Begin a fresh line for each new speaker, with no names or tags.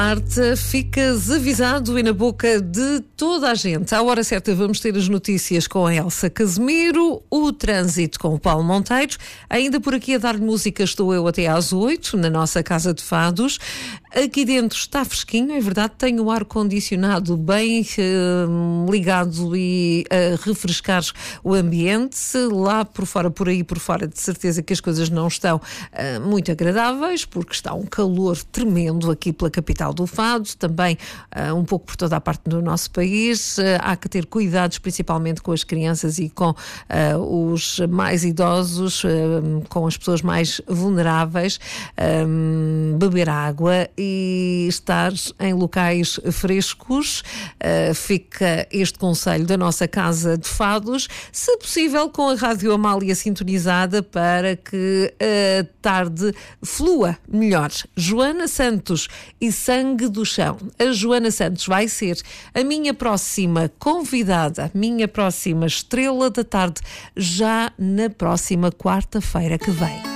Arte, ficas avisado e na boca de toda a gente. À hora certa vamos ter as notícias com a Elsa Casimiro, o trânsito com o Paulo Monteiro. Ainda por aqui a dar-lhe música estou eu até às 8, na nossa casa de fados. Aqui dentro está fresquinho, é verdade, tenho o ar-condicionado bem ligado e a refrescar o ambiente. Lá por fora, por aí por fora, de certeza que as coisas não estão muito agradáveis, porque está um calor tremendo aqui pela capital do Fado, também um pouco por toda a parte do nosso país. Há que ter cuidados, principalmente com as crianças e com os mais idosos, com as pessoas mais vulneráveis, beber água e estar em locais frescos. Fica este conselho da nossa casa de fados, se possível com a Rádio Amália sintonizada para que a tarde flua melhor. Joana Santos e Sangue do Chão. A Joana Santos vai ser a minha próxima convidada, a minha próxima estrela da tarde, já na próxima quarta-feira que vem.